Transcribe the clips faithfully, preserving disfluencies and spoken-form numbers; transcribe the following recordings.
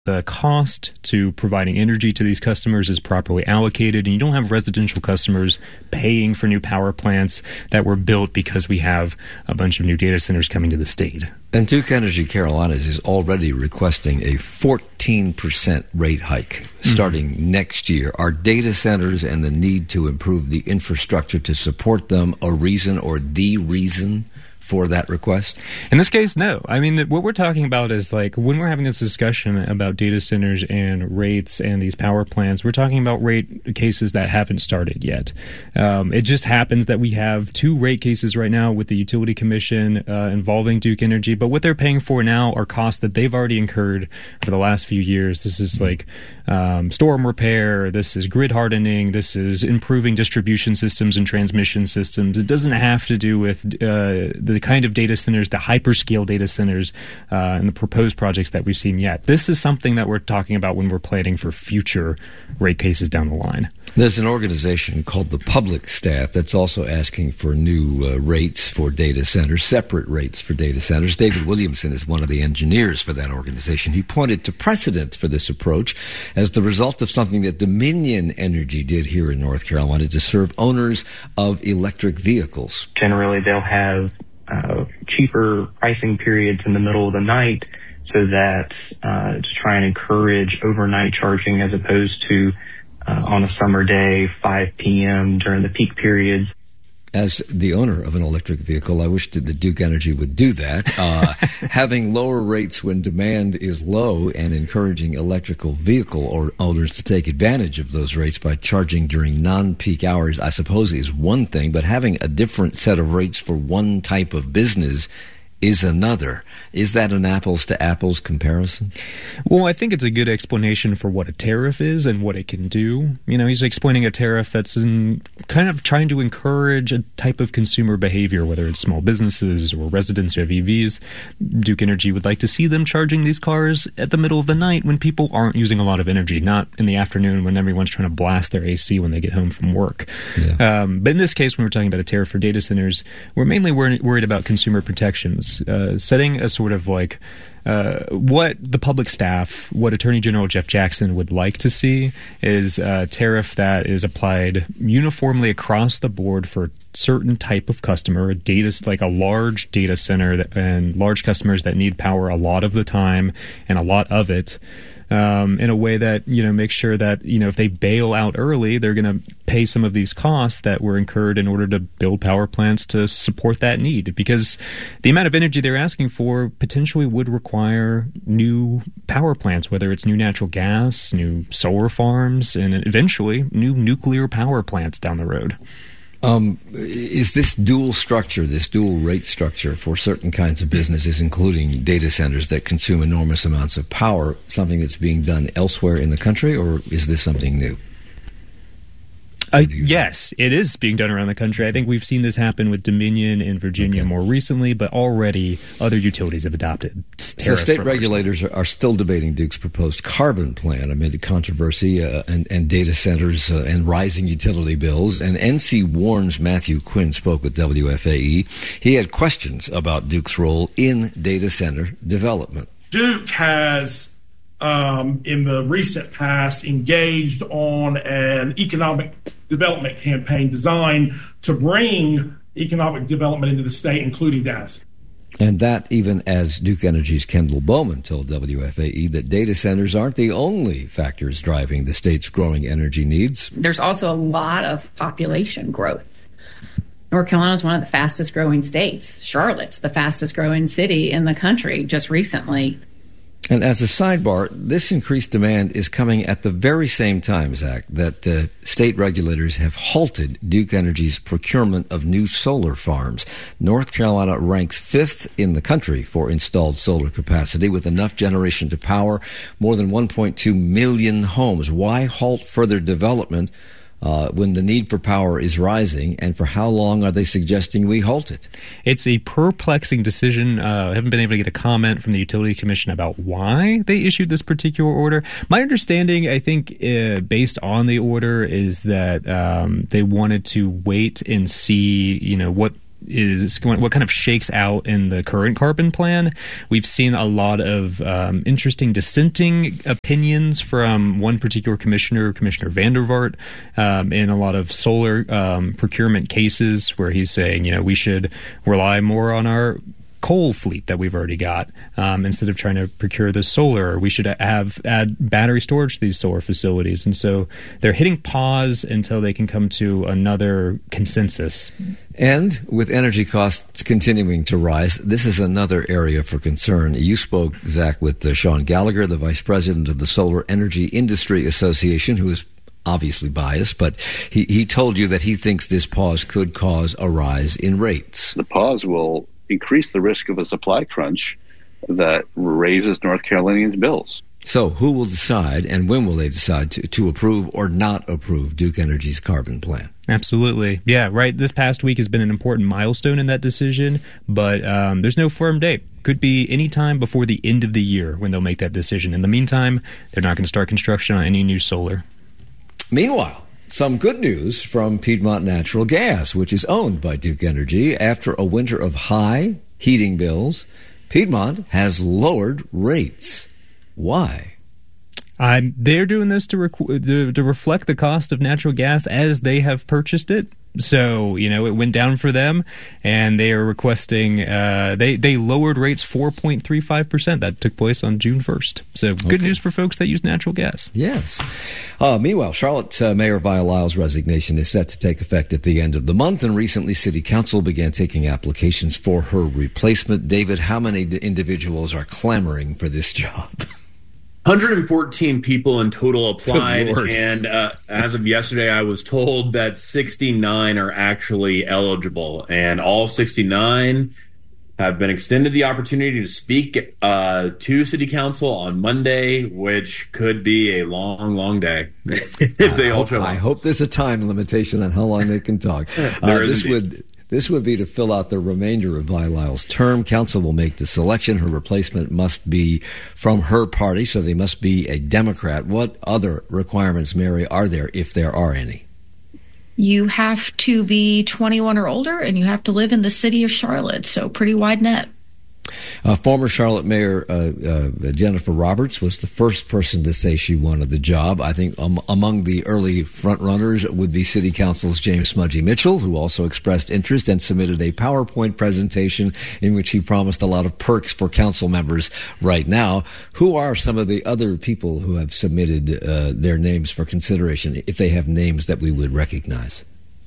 the cost to providing energy to these customers is properly allocated, and you don't have residential customers paying for new power plants that were built because we have a bunch of new data centers coming to the state. And Duke Energy Carolinas is already requesting a fourteen percent rate hike starting mm-hmm. next year. Are data centers and the need to improve the infrastructure to support them a reason or the reason for that request? In this case, no. I mean, what we're talking about is like when we're having this discussion about data centers and rates and these power plants, we're talking about rate cases that haven't started yet. Um, it just happens that we have two rate cases right now with the Utility Commission uh, involving Duke Energy, but what they're paying for now are costs that they've already incurred for the last few years. This is like um, storm repair, this is grid hardening, this is improving distribution systems and transmission systems. It doesn't have to do with uh, the kind of data centers, the hyperscale data centers, uh, and the proposed projects that we've seen yet. This is something that we're talking about when we're planning for future rate cases down the line. There's an organization called the Public Staff that's also asking for new uh, rates for data centers, separate rates for data centers. David Williamson is one of the engineers for that organization. He pointed to precedent for this approach as the result of something that Dominion Energy did here in North Carolina to serve owners of electric vehicles. Generally, they'll have uh, cheaper pricing periods in the middle of the night so that uh, to try and encourage overnight charging as opposed to Uh, on a summer day, five p.m. during the peak periods. As the owner of an electric vehicle, I wish that the Duke Energy would do that. Uh, having lower rates when demand is low and encouraging electrical vehicle or owners to take advantage of those rates by charging during non-peak hours, I suppose, is one thing, but having a different set of rates for one type of business is another. Is that an apples-to-apples comparison? Well, I think it's a good explanation for what a tariff is and what it can do. You know, he's explaining a tariff that's in kind of trying to encourage a type of consumer behavior, whether it's small businesses or residents who have E Vs. Duke Energy would like to see them charging these cars at the middle of the night when people aren't using a lot of energy, not in the afternoon when everyone's trying to blast their A C when they get home from work. Yeah. Um, but in this case, when we're talking about a tariff for data centers, we're mainly wor- worried about consumer protections. Uh, setting a sort of like uh, what the public staff, what Attorney General Jeff Jackson would like to see is a tariff that is applied uniformly across the board for a certain type of customer, a data like a large data center that, and large customers that need power a lot of the time and a lot of it. Um, in a way that, you know, makes sure that, you know, if they bail out early, they're going to pay some of these costs that were incurred in order to build power plants to support that need. Because the amount of energy they're asking for potentially would require new power plants, whether it's new natural gas, new solar farms, and eventually new nuclear power plants down the road. Um, is this dual structure, this dual rate structure for certain kinds of businesses, including data centers that consume enormous amounts of power, something that's being done elsewhere in the country, or is this something new? Uh, yes, it is being done around the country. I think we've seen this happen with Dominion in Virginia okay. more recently, but already other utilities have adopted. So state regulators are, are still debating Duke's proposed carbon plan amid the controversy uh, and, and data centers uh, and rising utility bills. And N C Warren's Matthew Quinn spoke with W F A E. He had questions about Duke's role in data center development. Duke has Um, in the recent past, engaged on an economic development campaign designed to bring economic development into the state, including data centers. And that even as Duke Energy's Kendall Bowman told W F A E that data centers aren't the only factors driving the state's growing energy needs. There's also a lot of population growth. North Carolina is one of the fastest growing states. Charlotte's the fastest growing city in the country just recently. And as a sidebar, this increased demand is coming at the very same time, Zach, that uh, state regulators have halted Duke Energy's procurement of new solar farms. North Carolina ranks fifth in the country for installed solar capacity with enough generation to power more than one point two million homes. Why halt further development Uh, when the need for power is rising, and for how long are they suggesting we halt it? It's a perplexing decision. Uh, I haven't been able to get a comment from the Utility Commission about why they issued this particular order. My understanding, I think, uh, based on the order, is that um, they wanted to wait and see, you know, what is going, what kind of shakes out in the current carbon plan. We've seen a lot of um, interesting dissenting opinions from one particular commissioner, Commissioner Vandervaart, um, in a lot of solar um, procurement cases where he's saying, you know, we should rely more on our coal fleet that we've already got um, instead of trying to procure the solar. We should have add battery storage to these solar facilities. And so they're hitting pause until they can come to another consensus. And with energy costs continuing to rise, this is another area for concern. You spoke, Zach, with uh, Sean Gallagher, the vice president of the Solar Energy Industry Association, who is obviously biased, but he, he told you that he thinks this pause could cause a rise in rates. The pause will increase the risk of a supply crunch that raises North Carolinians' bills. So who will decide, and when will they decide to, to approve or not approve Duke Energy's carbon plan? Absolutely. Yeah, right. This past week has been an important milestone in that decision, but um, there's no firm date. Could be any time before the end of the year when they'll make that decision. In the meantime, they're not going to start construction on any new solar. Meanwhile, some good news from Piedmont Natural Gas, which is owned by Duke Energy. After a winter of high heating bills, Piedmont has lowered rates. Why? Um, they're doing this to, rec- to to reflect the cost of natural gas as they have purchased it. So, you know, it went down for them, and they are requesting, uh, they, they lowered rates four point three five percent. That took place on June first. So good okay. news for folks that use natural gas. Yes. Uh, meanwhile, Charlotte uh, Mayor Vi Lyle's resignation is set to take effect at the end of the month, and recently City Council began taking applications for her replacement. David, how many individuals are clamoring for this job? one hundred fourteen people in total applied, and uh, as of yesterday, I was told that sixty-nine are actually eligible, and all sixty-nine have been extended the opportunity to speak uh, to City Council on Monday, which could be a long, long day. if they I, all hope, show up. I hope there's a time limitation on how long they can talk. uh, this would... This would be to fill out the remainder of Vi Lyle's term. Council will make the selection. Her replacement must be from her party, so they must be a Democrat. What other requirements, Mary, are there, if there are any? You have to be twenty-one or older, and you have to live in the city of Charlotte, so pretty wide net. Uh, former Charlotte Mayor uh, uh, Jennifer Roberts was the first person to say she wanted the job. I think um, among the early frontrunners would be City Council's James Smudgy Mitchell, who also expressed interest and submitted a PowerPoint presentation in which he promised a lot of perks for council members right now. Who are some of the other people who have submitted uh, their names for consideration, if they have names that we would recognize?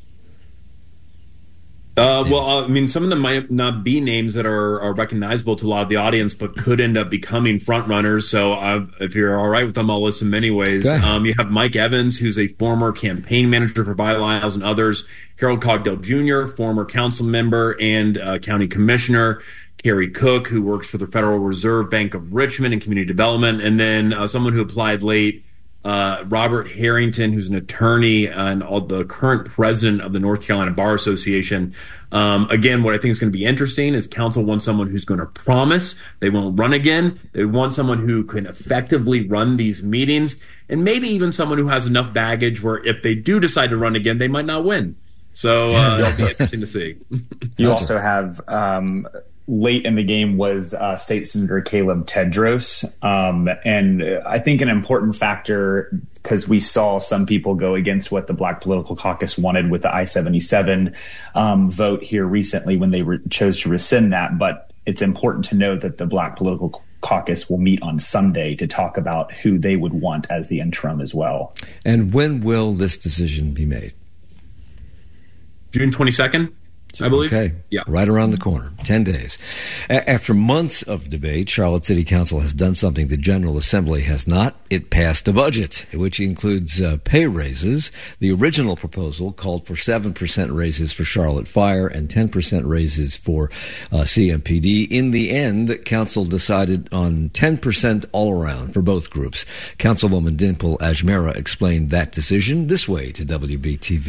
Uh, well, I mean, some of them might not be names that are, are recognizable to a lot of the audience, but could end up becoming front runners. So uh, if you're all right with them, I'll list them anyways. Um, you have Mike Evans, who's a former campaign manager for Vi Lyles and others. Harold Cogdell Junior, former council member and uh, county commissioner. Carrie Cook, who works for the Federal Reserve Bank of Richmond in community development. And then uh, someone who applied late, Uh, Robert Harrington, who's an attorney and all, the current president of the North Carolina Bar Association. Um, again, what I think is going to be interesting is council wants someone who's going to promise they won't run again. They want someone who can effectively run these meetings, and maybe even someone who has enough baggage where if they do decide to run again, they might not win. So uh, it'll be interesting to see. You also have um, late in the game was uh, State Senator Caleb Tedros. Um, and I think an important factor, because we saw some people go against what the Black Political Caucus wanted with the I seventy-seven um, vote here recently when they re- chose to rescind that. But it's important to know that the Black Political Caucus will meet on Sunday to talk about who they would want as the interim as well. And when will this decision be made? June twenty-second. I believe. Okay. Yeah. Right around the corner. Ten days. A- after months of debate, Charlotte City Council has done something the General Assembly has not. It passed a budget, which includes uh, pay raises. The original proposal called for seven percent raises for Charlotte Fire and ten percent raises for uh, C M P D. In the end, Council decided on ten percent all around for both groups. Councilwoman Dimple Ajmera explained that decision this way to W B T V.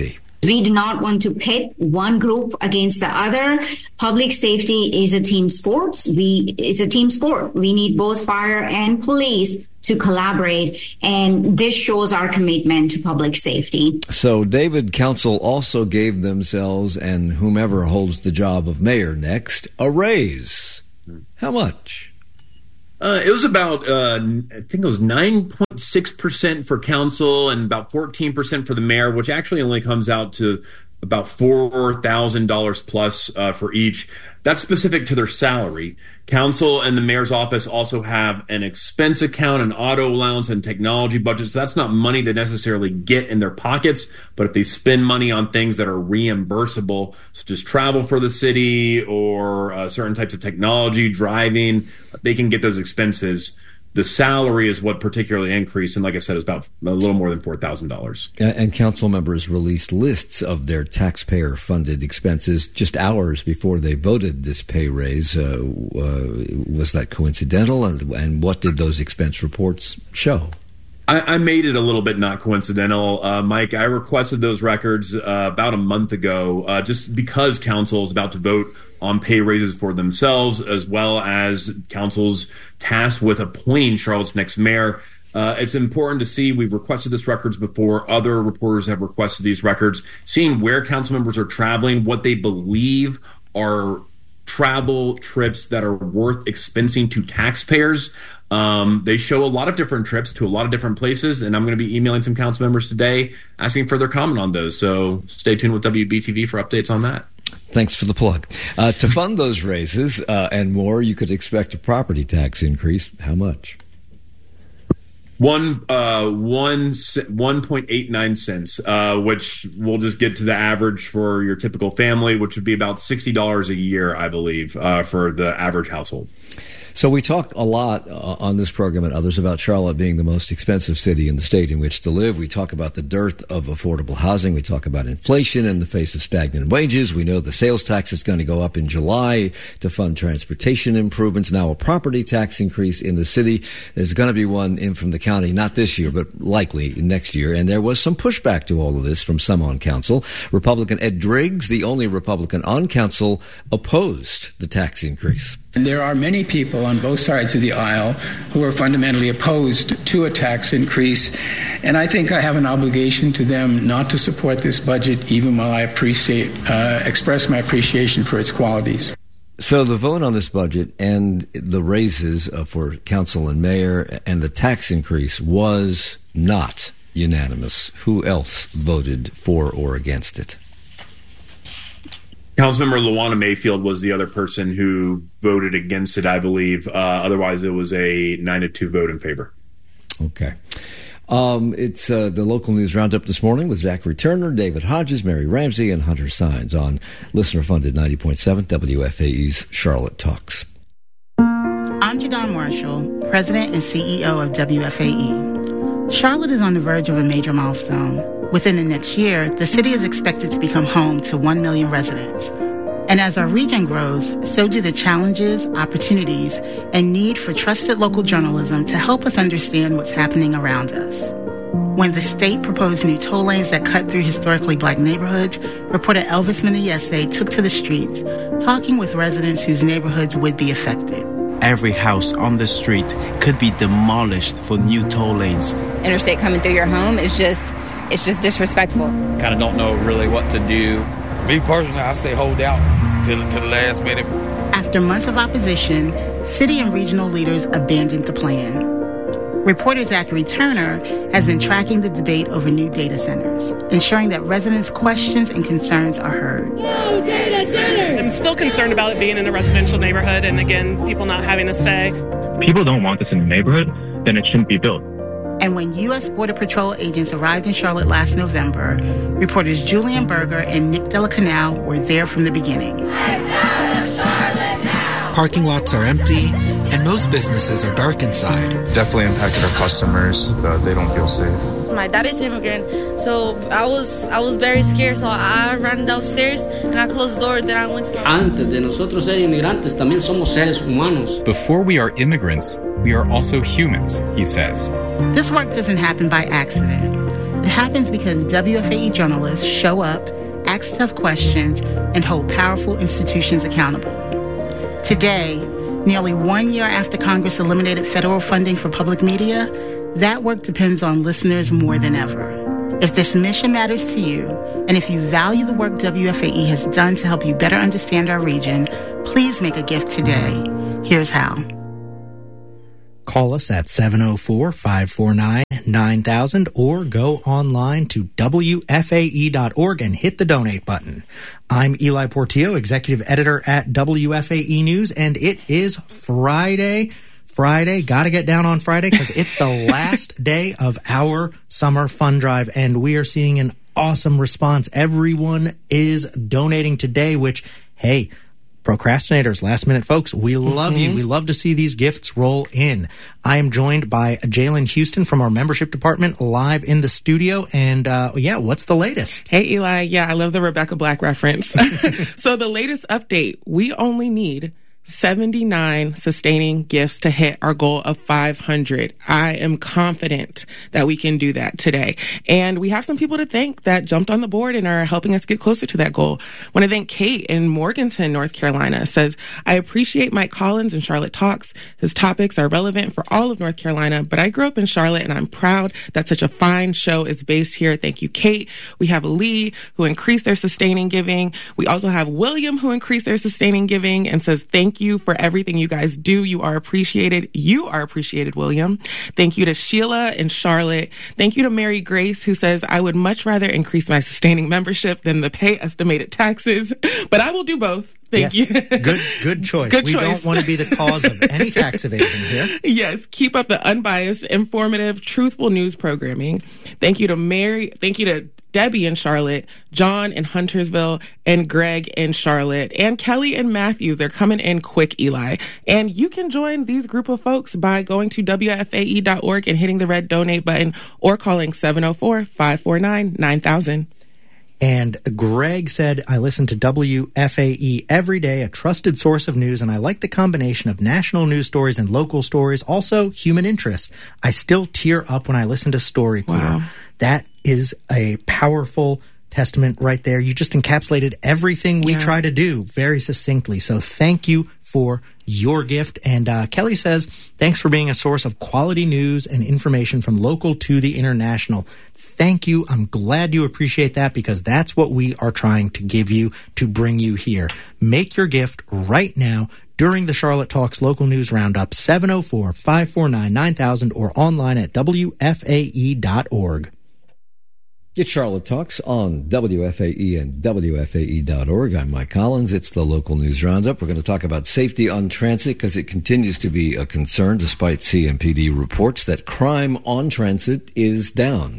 We do not want to pit one group against the other. Public safety is a team sport. We is a team sport. We need both fire and police to collaborate, and this shows our commitment to public safety. So David, council also gave themselves and whomever holds the job of mayor next a raise. How much? Uh, it was about, uh, I think it was nine point six percent for council and about fourteen percent for the mayor, which actually only comes out to about four thousand dollars plus uh, for each. That's specific to their salary. Council and the mayor's office also have an expense account, an auto allowance, and technology budget. So that's not money they necessarily get in their pockets, but if they spend money on things that are reimbursable, such as travel for the city or uh, certain types of technology, driving, they can get those expenses. The salary is what particularly increased, and like I said, it's about a little more than four thousand dollars. And council members released lists of their taxpayer-funded expenses just hours before they voted this pay raise. Uh, uh, was that coincidental, and, and what did those expense reports show? I, I made it a little bit not coincidental, uh, Mike. I requested those records uh, about a month ago, uh, just because council is about to vote on pay raises for themselves, as well as council's tasked with appointing Charlotte's next mayor. Uh, it's important to see. We've requested this records before. Other reporters have requested these records, seeing where council members are traveling, what they believe are travel trips that are worth expensing to taxpayers. Um, they show a lot of different trips to a lot of different places, and I'm going to be emailing some council members today asking for their comment on those. So stay tuned with W B T V for updates on that. Thanks for the plug. Uh, to fund those raises uh, and more, you could expect a property tax increase. How much? One, uh, one, one point eight nine cents, uh, which we'll just get to the average for your typical family, which would be about sixty dollars a year, I believe, uh, for the average household. So we talk a lot uh, on this program and others about Charlotte being the most expensive city in the state in which to live. We talk about the dearth of affordable housing. We talk about inflation in the face of stagnant wages. We know the sales tax is going to go up in July to fund transportation improvements. Now a property tax increase in the city. There's going to be one in from the county, not this year, but likely next year. And there was some pushback to all of this from some on council. Republican Ed Driggs, the only Republican on council, opposed the tax increase. And there are many people on both sides of the aisle who are fundamentally opposed to a tax increase. And I think I have an obligation to them not to support this budget, even while I appreciate, uh, express my appreciation for its qualities. So the vote on this budget and the raises uh, for council and mayor and the tax increase was not unanimous. Who else voted for or against it? Councilmember Luana Mayfield was the other person who voted against it, I believe. Uh, otherwise, it was a nine to two vote in favor. Okay. Um, it's uh, the local news roundup this morning with Zachary Turner, David Hodges, Mary Ramsey, and Hunter Sines on listener-funded ninety point seven W F A E's Charlotte Talks. I'm Jadon Marshall, President and C E O of W F A E. Charlotte is on the verge of a major milestone. Within the next year, the city is expected to become home to one million residents. And as our region grows, so do the challenges, opportunities, and need for trusted local journalism to help us understand what's happening around us. When the state proposed new toll lanes that cut through historically black neighborhoods, reporter Elvis Meneyese took to the streets, talking with residents whose neighborhoods would be affected. Every house on the street could be demolished for new toll lanes. Interstate coming through your home is just... it's just disrespectful. Kind of don't know really what to do. Me personally, I say hold out till to the last minute. After months of opposition, city and regional leaders abandoned the plan. Reporter Zachary Turner has been tracking the debate over new data centers, ensuring that residents' questions and concerns are heard. No data centers! I'm still concerned about it being in a residential neighborhood, and again, people not having a say. People don't want this in the neighborhood, then it shouldn't be built. And when U S Border Patrol agents arrived in Charlotte last November, reporters Julian Berger and Nick Delacanal were there from the beginning. Parking lots are empty, and most businesses are dark inside. Definitely impacted our customers. Uh, they don't feel safe. My dad is immigrant, so I was I was very scared, so I ran downstairs and I closed the door, then I went to my... Antes de nosotros ser inmigrantes, también somos seres humanos. Before we are immigrants, we are also humans, he says. This work doesn't happen by accident. It happens because W F A E journalists show up, ask tough questions, and hold powerful institutions accountable. Today, nearly one year after Congress eliminated federal funding for public media, that work depends on listeners more than ever. If this mission matters to you, and if you value the work W F A E has done to help you better understand our region, please make a gift today. Here's how. Call us at seven oh four, five four nine, nine thousand or go online to W F A E dot org and hit the donate button. I'm Eli Portillo, executive editor at W F A E News, and it is Friday. Friday, gotta get down on Friday because it's the last day of our summer fund drive, and we are seeing an awesome response. Everyone is donating today, which, hey, procrastinators, last minute folks, we love mm-hmm. you. We love to see these gifts roll in. I am joined by Jalen Houston from our membership department live in the studio. And uh, yeah, what's the latest? Hey, Eli. Yeah, I love the Rebecca Black reference. So the latest update, we only need seventy-nine sustaining gifts to hit our goal of five hundred. I am confident that we can do that today. And we have some people to thank that jumped on the board and are helping us get closer to that goal. I want to thank Kate in Morganton, North Carolina. Says, I appreciate Mike Collins and Charlotte Talks. His topics are relevant for all of North Carolina, but I grew up in Charlotte and I'm proud that such a fine show is based here. Thank you, Kate. We have Lee, who increased their sustaining giving. We also have William, who increased their sustaining giving and says, thank you for everything you guys do. You are appreciated. You are appreciated, William. Thank you to Sheila and Charlotte. Thank you to Mary Grace, who says, I would much rather increase my sustaining membership than the pay estimated taxes, but I will do both. Thank yes. you. Good, good choice. Good we choice. don't want to be the cause of any tax evasion here. Yes. Keep up the unbiased, informative, truthful news programming. Thank you to Mary. Thank you to Debbie in Charlotte, John in Huntersville, and Greg in Charlotte, and Kelly and Matthew. They're coming in quick, Eli. And you can join these group of folks by going to W F A E dot org and hitting the red donate button or calling seven oh four, five four nine, nine thousand. And Greg said, I listen to W F A E every day, a trusted source of news, and I like the combination of national news stories and local stories, also human interest. I still tear up when I listen to StoryCorps. Wow. That is a powerful testament right there. You just encapsulated everything we yeah. try to do very succinctly. So thank you for your gift. And uh, Kelly says, thanks for being a source of quality news and information from local to the international. Thank you. I'm glad you appreciate that because that's what we are trying to give you to bring you here. Make your gift right now during the Charlotte Talks Local News Roundup, seven oh four, five four nine, nine thousand or online at W F A E dot org. It's Charlotte Talks on W F A E and W F A E dot org. I'm Mike Collins. It's the Local News Roundup. We're going to talk about safety on transit because it continues to be a concern despite C M P D reports that crime on transit is down.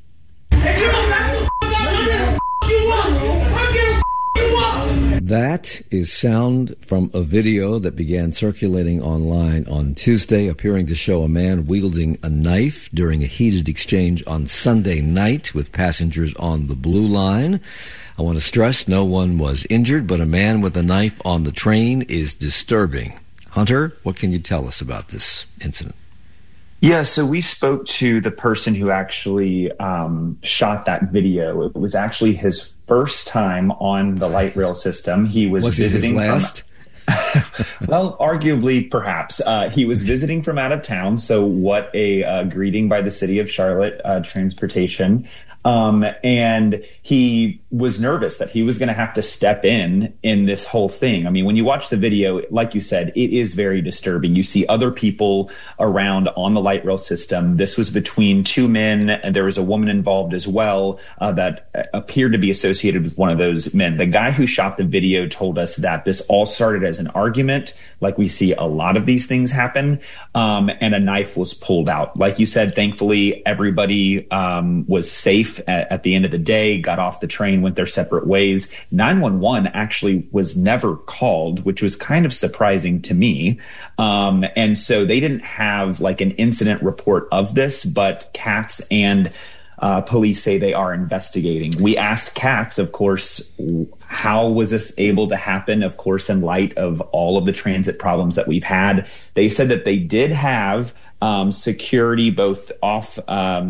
If you don't back the f*** up, I'm gonna f*** you up. I'm gonna f*** you up. That is sound from a video that began circulating online on Tuesday, appearing to show a man wielding a knife during a heated exchange on Sunday night with passengers on the Blue Line. I want to stress no one was injured, but a man with a knife on the train is disturbing. Hunter, what can you tell us about this incident? Yeah, so we spoke to the person who actually um, shot that video. It was actually his first time on the light rail system. He was, was visiting it his last? From, well, arguably, perhaps. Uh, he was visiting from out of town. So what a uh, greeting by the city of Charlotte uh, Transportation. Um, and he was nervous that he was going to have to step in in this whole thing. I mean, when you watch the video, like you said, it is very disturbing. You see other people around on the light rail system. This was between two men, and there was a woman involved as well uh, that appeared to be associated with one of those men. The guy who shot the video told us that this all started as an argument, like we see a lot of these things happen, um, and a knife was pulled out. Like you said, thankfully, everybody um, was safe at, at the end of the day, got off the train, went their separate ways. nine one one actually was never called, which was kind of surprising to me. Um, and so they didn't have like an incident report of this, but CATS and uh, police say they are investigating. We asked CATS, of course, how was this able to happen? Of course, in light of all of the transit problems that we've had, they said that they did have um, security both off um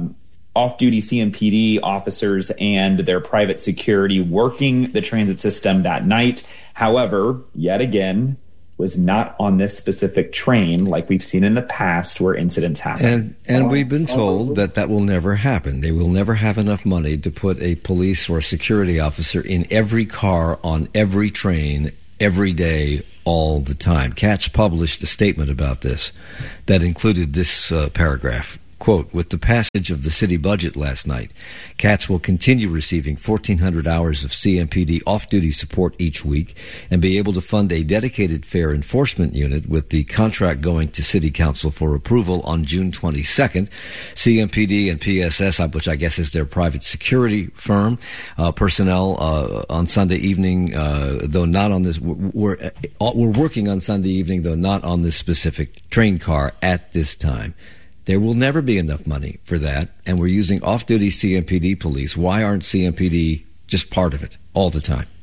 off-duty C M P D officers and their private security working the transit system that night. However, yet again, was not on this specific train like we've seen in the past where incidents happen. And and we've been told that that will never happen. They will never have enough money to put a police or a security officer in every car on every train every day all the time. Katz published a statement about this that included this uh, paragraph. Quote, with the passage of the city budget last night, Katz will continue receiving fourteen hundred hours of C M P D off-duty support each week and be able to fund a dedicated fare enforcement unit with the contract going to City Council for approval on June twenty-second. C M P D and P S S, which I guess is their private security firm, uh, personnel uh, on Sunday evening, uh, though not on this, we're, we're working on Sunday evening, though not on this specific train car at this time. There will never be enough money for that, and we're using off-duty C M P D police. Why aren't C M P D just part of it all the time?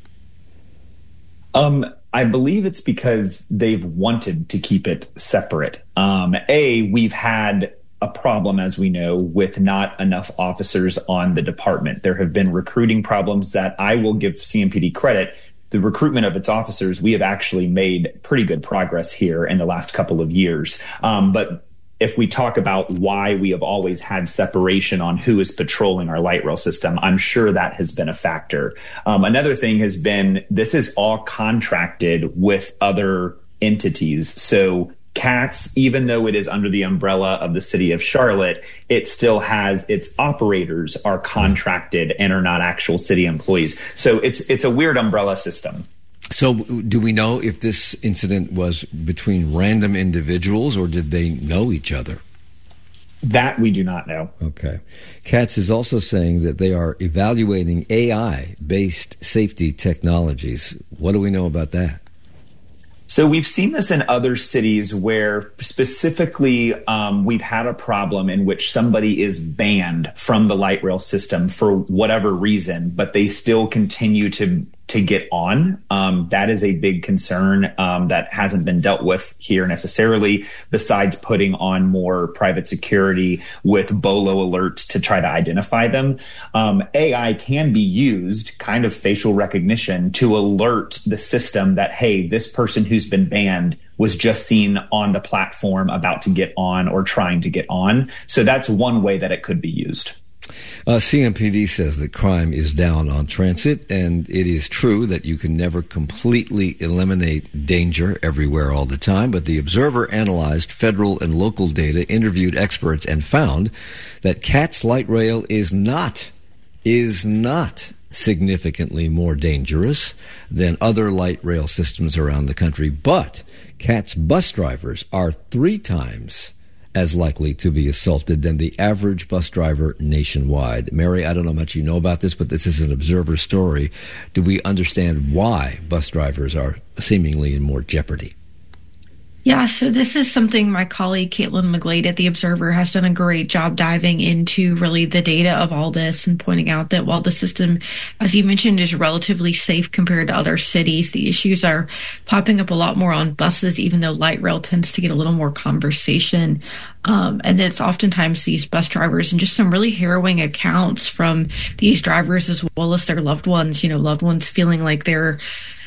Um, I believe it's because they've wanted to keep it separate. Um, A, we've had a problem, as we know, with not enough officers on the department. There have been recruiting problems that I will give C M P D credit. The recruitment of its officers, we have actually made pretty good progress here in the last couple of years. Um, but if we talk about why we have always had separation on who is patrolling our light rail system, I'm sure that has been a factor. Um, another thing has been this is all contracted with other entities. So Katz, even though it is under the umbrella of the city of Charlotte, it still has its operators are contracted and are not actual city employees. So it's it's a weird umbrella system. So do we know if this incident was between random individuals or did they know each other? That we do not know. Okay. Katz is also saying that they are evaluating A I-based safety technologies. What do we know about that? So we've seen this in other cities where specifically um, we've had a problem in which somebody is banned from the light rail system for whatever reason, but they still continue to to get on. Um, that is a big concern um, that hasn't been dealt with here necessarily, besides putting on more private security with BOLO alerts to try to identify them. Um, A I can be used, kind of facial recognition, to alert the system that, hey, this person who's been banned was just seen on the platform about to get on or trying to get on. So that's one way that it could be used. Uh, C M P D says that crime is down on transit, and it is true that you can never completely eliminate danger everywhere all the time, but the Observer analyzed federal and local data, interviewed experts, and found that Katz Light Rail is not, is not significantly more dangerous than other light rail systems around the country, but Katz bus drivers are three times as likely to be assaulted than the average bus driver nationwide. Mary, I don't know how much you know about this, but this is an Observer story. Do we understand why bus drivers are seemingly in more jeopardy? Yeah, so this is something my colleague Caitlin McGlade at The Observer has done a great job diving into, really the data of all this and pointing out that while the system, as you mentioned, is relatively safe compared to other cities, the issues are popping up a lot more on buses, even though light rail tends to get a little more conversation. Um, and it's oftentimes these bus drivers, and just some really harrowing accounts from these drivers as well as their loved ones, you know, loved ones feeling like they're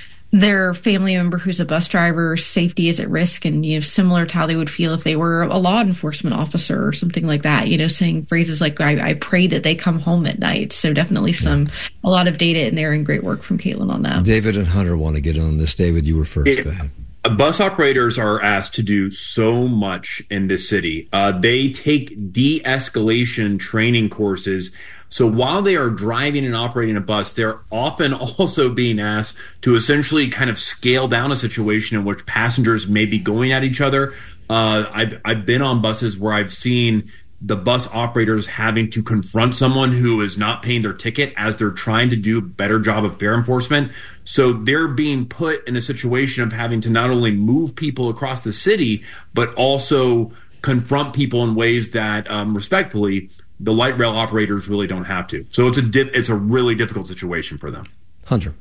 their family member who's a bus driver, safety is at risk, and, you know, similar to how they would feel if they were a law enforcement officer or something like that, you know, saying phrases like, I, I pray that they come home at night. So definitely some, yeah. a lot of data in there and great work from Caitlin on that. David and Hunter want to get on this. David, you were first. It, Go ahead. Uh, bus operators are asked to do so much in this city. Uh, they take de-escalation training courses. So while they are driving and operating a bus, they're often also being asked to essentially kind of scale down a situation in which passengers may be going at each other. Uh, I've, I've been on buses where I've seen the bus operators having to confront someone who is not paying their ticket as they're trying to do a better job of fare enforcement. So they're being put in a situation of having to not only move people across the city, but also confront people in ways that, um, respectfully, the light rail operators really don't have to. So it's a di- it's a really difficult situation for them. Hunter.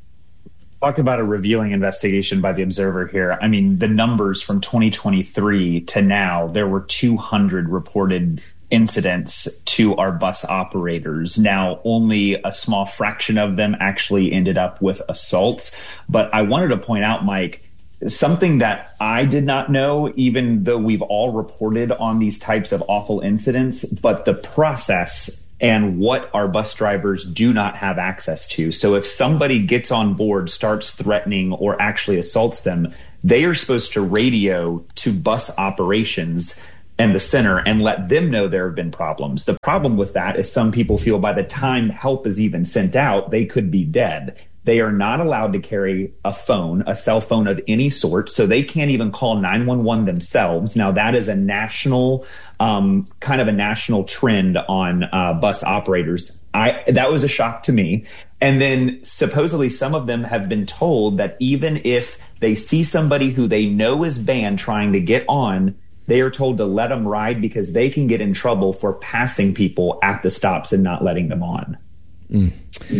Talk about a revealing investigation by The Observer here. I mean, the numbers from twenty twenty-three to now, there were two hundred reported incidents to our bus operators. Now, only a small fraction of them actually ended up with assaults. But I wanted to point out, Mike, something that I did not know, even though we've all reported on these types of awful incidents, but the process and what our bus drivers do not have access to. So if somebody gets on board, starts threatening, or actually assaults them, they are supposed to radio to bus operations and the center and let them know there have been problems. The problem with that is some people feel by the time help is even sent out, they could be dead. They are not allowed to carry a phone, a cell phone of any sort, so they can't even call nine one one themselves. Now, that is a national, um, kind of a national trend on uh, bus operators. I that was a shock to me. And then supposedly some of them have been told that even if they see somebody who they know is banned trying to get on, they are told to let them ride because they can get in trouble for passing people at the stops and not letting them on. Mm.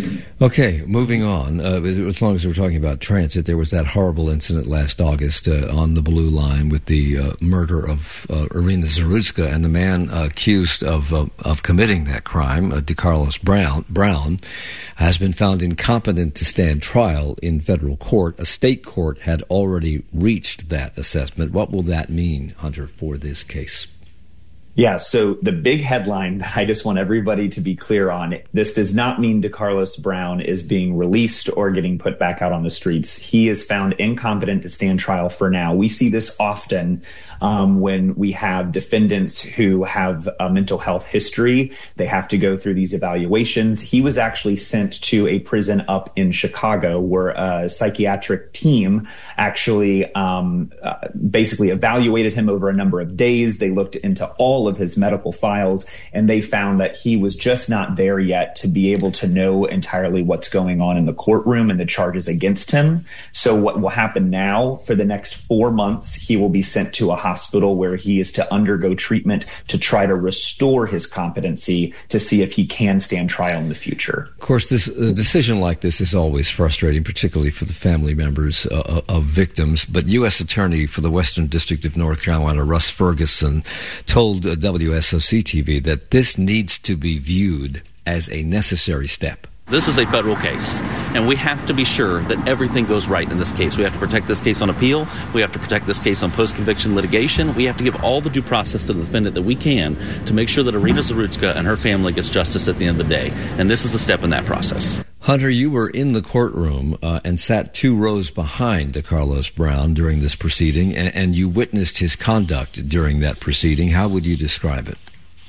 Okay, moving on. Uh, as long as we're talking about transit, there was that horrible incident last August uh, on the Blue Line with the uh, murder of uh, Irina Zarutska, and the man uh, accused of uh, of committing that crime, uh, DeCarlos Brown, Brown, has been found incompetent to stand trial in federal court. A state court had already reached that assessment. What will that mean, Hunter, for this case? Yeah, so the big headline that I just want everybody to be clear on, this does not mean DeCarlos Brown is being released or getting put back out on the streets. He is found incompetent to stand trial for now. We see this often um, when we have defendants who have a mental health history. They have to go through these evaluations. He was actually sent to a prison up in Chicago where a psychiatric team actually um, uh, basically evaluated him over a number of days. They looked into all of his medical files, and they found that he was just not there yet to be able to know entirely what's going on in the courtroom and the charges against him. So what will happen now for the next four months, he will be sent to a hospital where he is to undergo treatment to try to restore his competency to see if he can stand trial in the future. Of course, this a decision like this is always frustrating, particularly for the family members uh, of victims. But U S Attorney for the Western District of North Carolina, Russ Ferguson, told uh, W S O C T V that this needs to be viewed as a necessary step. This is a federal case, and we have to be sure that everything goes right in this case. We have to protect this case on appeal. We have to protect this case on post-conviction litigation. We have to give all the due process to the defendant that we can to make sure that Irina Zarutska and her family gets justice at the end of the day. And this is a step in that process. Hunter, you were in the courtroom uh, and sat two rows behind DeCarlos Brown during this proceeding, and, and you witnessed his conduct during that proceeding. How would you describe it?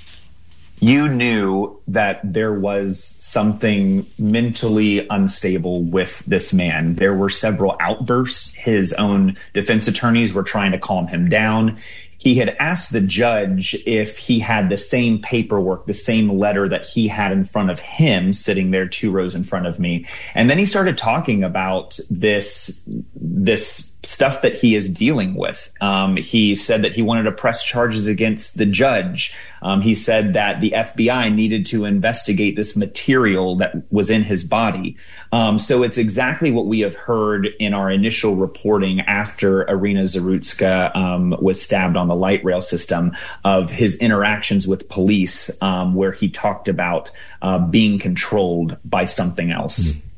You knew that there was something mentally unstable with this man. There were several outbursts. His own defense attorneys were trying to calm him down. He had asked the judge if he had the same paperwork, the same letter that he had in front of him, sitting there two rows in front of me. And then he started talking about this, this stuff that he is dealing with. Um, he said that he wanted to press charges against the judge. Um, he said that the F B I needed to investigate this material that was in his body. Um, so it's exactly what we have heard in our initial reporting after Irina Zarutska um, was stabbed on the light rail system, of his interactions with police, um, where he talked about uh, being controlled by something else. Mm.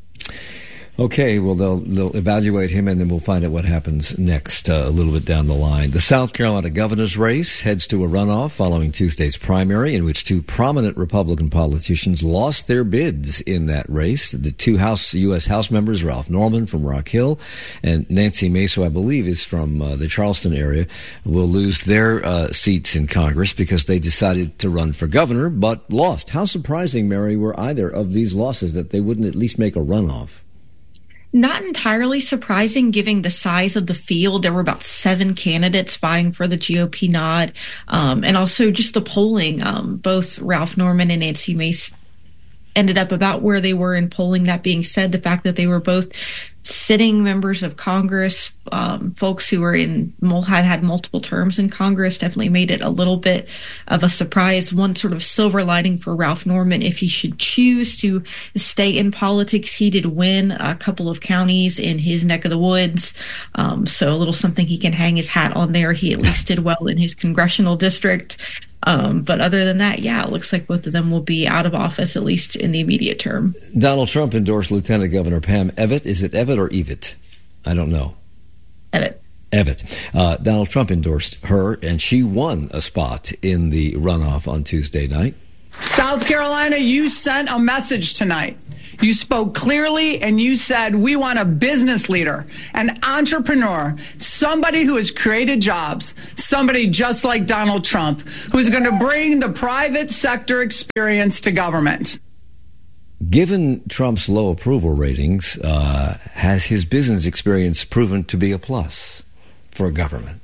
Okay, well, they'll, they'll evaluate him, and then we'll find out what happens next uh, a little bit down the line. The South Carolina governor's race heads to a runoff following Tuesday's primary, in which two prominent Republican politicians lost their bids in that race. The two House U S House members, Ralph Norman from Rock Hill and Nancy Mace, who I believe is from uh, the Charleston area, will lose their uh, seats in Congress because they decided to run for governor but lost. How surprising, Mary, were either of these losses that they wouldn't at least make a runoff? Not entirely surprising, given the size of the field. There were about seven candidates vying for the G O P nod. Um, and also just the polling. Um, both Ralph Norman and Nancy Mace ended up about where they were in polling. That being said, the fact that they were both sitting members of Congress, um, folks who were in had had multiple terms in Congress, definitely made it a little bit of a surprise. One sort of silver lining for Ralph Norman, if he should choose to stay in politics, he did win a couple of counties in his neck of the woods. Um, so a little something he can hang his hat on there. He at least did well in his congressional district. Um, but other than that, yeah, it looks like both of them will be out of office, at least in the immediate term. Donald Trump endorsed Lieutenant Governor Pam Evatt. Is it Evatt or Evatt? I don't know. Evatt. Evatt. Uh, Donald Trump endorsed her, and she won a spot in the runoff on Tuesday night. South Carolina, you sent a message tonight. You spoke clearly and you said, we want a business leader, an entrepreneur, somebody who has created jobs, somebody just like Donald Trump, who's going to bring the private sector experience to government. Given Trump's low approval ratings, uh, has his business experience proven to be a plus for government?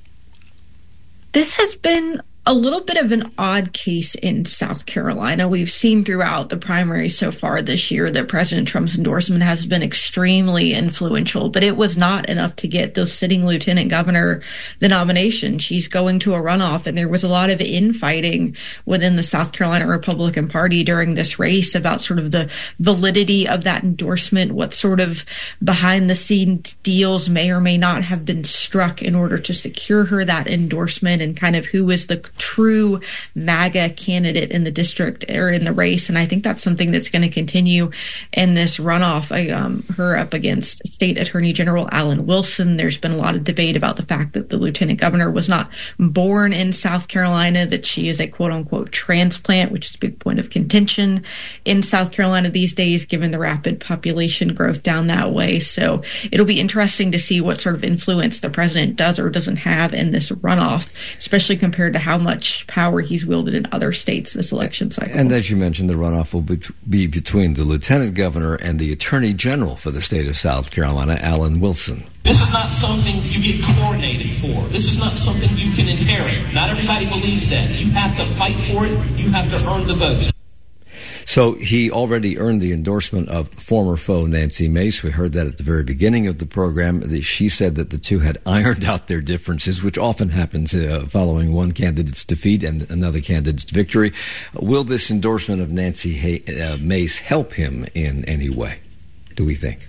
This has been a little bit of an odd case in South Carolina. We've seen throughout the primary so far this year that President Trump's endorsement has been extremely influential, but it was not enough to get the sitting lieutenant governor the nomination. She's going to a runoff, and there was a lot of infighting within the South Carolina Republican Party during this race about sort of the validity of that endorsement, what sort of behind-the-scenes deals may or may not have been struck in order to secure her that endorsement, and kind of who was the true MAGA candidate in the district or in the race. And I think that's something that's going to continue in this runoff. I, um, her up against State Attorney General Alan Wilson. There's been a lot of debate about the fact that the lieutenant governor was not born in South Carolina, that she is a quote unquote transplant, which is a big point of contention in South Carolina these days, given the rapid population growth down that way. So it'll be interesting to see what sort of influence the president does or doesn't have in this runoff, especially compared to how much much power he's wielded in other states this election cycle. And as you mentioned, the runoff will be, be between the lieutenant governor and the attorney general for the state of South Carolina, Alan Wilson. This is not something you get coronated for. This is not something you can inherit. Not everybody believes that. You have to fight for it. You have to earn the votes. So he already earned the endorsement of former foe Nancy Mace. We heard that at the very beginning of the program. She said that the two had ironed out their differences, which often happens uh, following one candidate's defeat and another candidate's victory. Will this endorsement of Nancy Hay- uh, Mace help him in any way, do we think?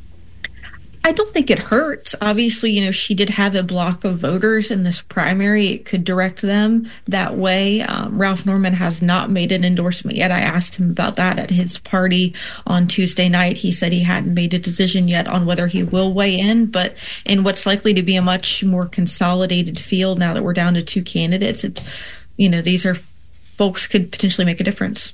I don't think it hurts. Obviously, you know, she did have a block of voters in this primary. It could direct them that way. Um, Ralph Norman has not made an endorsement yet. I asked him about that at his party on Tuesday night. He said he hadn't made a decision yet on whether he will weigh in, but in what's likely to be a much more consolidated field now that we're down to two candidates, it's, you know, these are folks could potentially make a difference.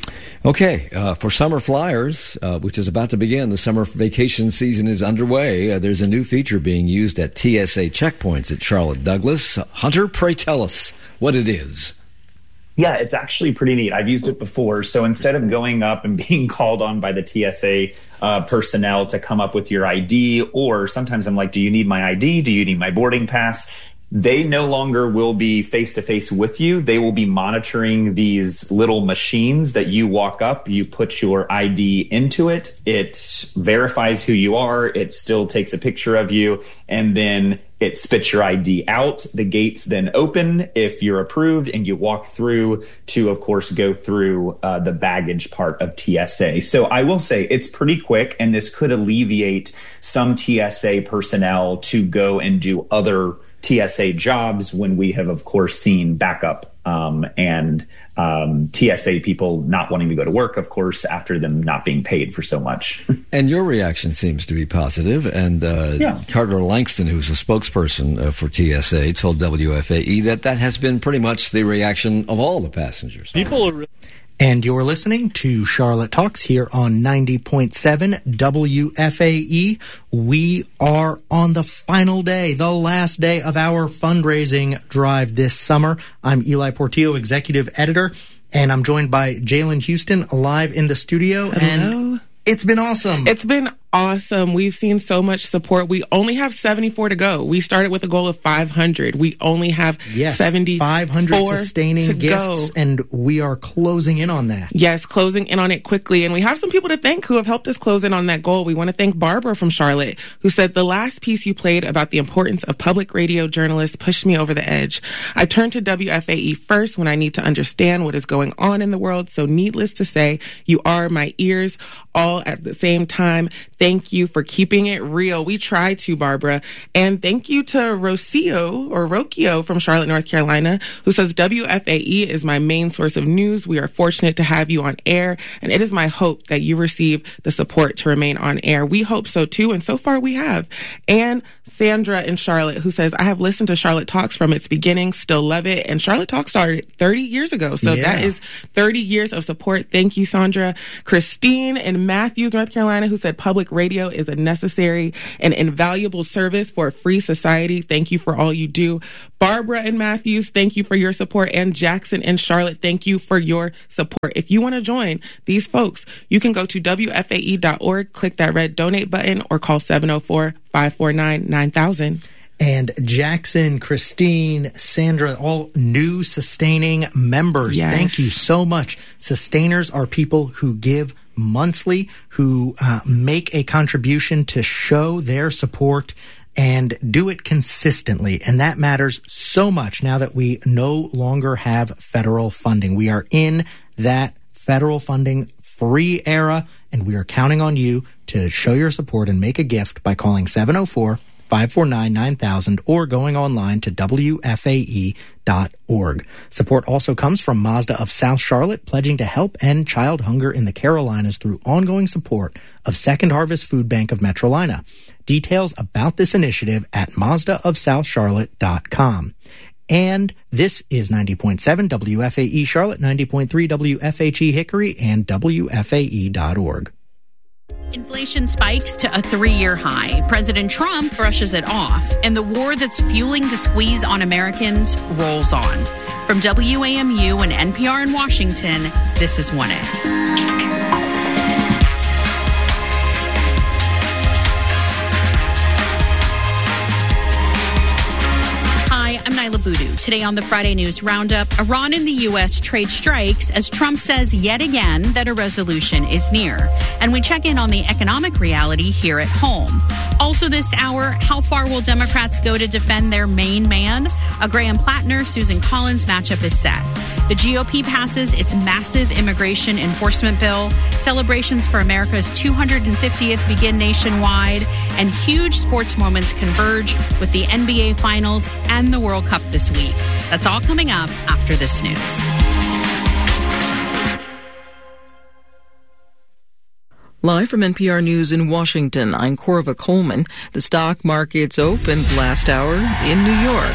Okay, uh, for summer flyers, uh, which is about to begin, the summer vacation season is underway. Uh, there's a new feature being used at T S A checkpoints at Charlotte Douglas. Uh, Hunter, pray tell us what it is. Yeah, it's actually pretty neat. I've used it before. So instead of going up and being called on by the T S A uh, personnel to come up with your I D, or sometimes I'm like, do you need my I D? Do you need my boarding pass? They no longer will be face-to-face with you. They will be monitoring these little machines that you walk up, you put your I D into it, it verifies who you are, it still takes a picture of you, and then it spits your I D out. The gates then open if you're approved, and you walk through to, of course, go through uh, the baggage part of T S A. So I will say it's pretty quick, and this could alleviate some T S A personnel to go and do other T S A jobs when we have, of course, seen backup um, and um, T S A people not wanting to go to work, of course, after them not being paid for so much. And your reaction seems to be positive. And uh, yeah. Carter Langston, who's a spokesperson uh, for T S A, told W F A E that that has been pretty much the reaction of all the passengers. People are. And you're listening to Charlotte Talks here on ninety point seven W F A E. We are on the final day, the last day of our fundraising drive this summer. I'm Eli Portillo, executive editor, and I'm joined by Jalen Houston live in the studio. Hello. And it's been awesome. It's been awesome. We've seen so much support. We only have seventy-four to go. We started with a goal of five hundred. We only have yes, seventy-four five hundred sustaining to gifts, go. And we are closing in on that. Yes, closing in on it quickly. And we have some people to thank who have helped us close in on that goal. We want to thank Barbara from Charlotte, who said, the last piece you played about the importance of public radio journalists pushed me over the edge. I turn to W F A E first when I need to understand what is going on in the world. So needless to say, you are my ears all at the same time. Thank you for keeping it real. We try to, Barbara. And thank you to Rocio or Rokio from Charlotte, North Carolina, who says W F A E is my main source of news. We are fortunate to have you on air, and it is my hope that you receive the support to remain on air. We hope so too, and so far we have. And Sandra in Charlotte, who says, I have listened to Charlotte Talks from its beginning, still love it. And Charlotte Talks started thirty years ago. So Yeah. that is thirty years of support. Thank you, Sandra. Christine in Matthews, North Carolina, who said public radio is a necessary and invaluable service for a free society. Thank you for all you do. Barbara in Matthews, thank you for your support. And Jackson in Charlotte, thank you for your support. If you want to join these folks, you can go to W F A E dot org, click that red donate button, or call seven oh four, five four nine, nine thousand. And Jackson, Christine, Sandra, all new sustaining members. Yes. Thank you so much. Sustainers are people who give monthly, who uh, make a contribution to show their support and do it consistently. And that matters so much now that we no longer have federal funding. We are in that federal funding free era, and we are counting on you to show your support and make a gift by calling seven oh four, five four nine, nine thousand or going online to W F A E dot org. Support also comes from Mazda of South Charlotte, pledging to help end child hunger in the Carolinas through ongoing support of Second Harvest Food Bank of Metrolina. Details about this initiative at Mazda of South Charlotte dot com. And this is ninety point seven W F A E Charlotte, ninety point three W F H E Hickory, and W F A E dot org. Inflation spikes to a three-year high. President Trump brushes it off, and the war that's fueling the squeeze on Americans rolls on. From W A M U and N P R in Washington, this is one A. I'm Nyla Boodoo. Today on the Friday News Roundup, Iran and the U S trade strikes as Trump says yet again that a resolution is near. And we check in on the economic reality here at home. Also this hour, how far will Democrats go to defend their main man? A Graham Plattner-Susan Collins matchup is set. The G O P passes its massive immigration enforcement bill. Celebrations for America's two hundred fiftieth begin nationwide. And huge sports moments converge with the N B A Finals and the World Cup this week. That's all coming up after this news. Live from N P R News in Washington, I'm Corva Coleman. The stock markets opened last hour in New York.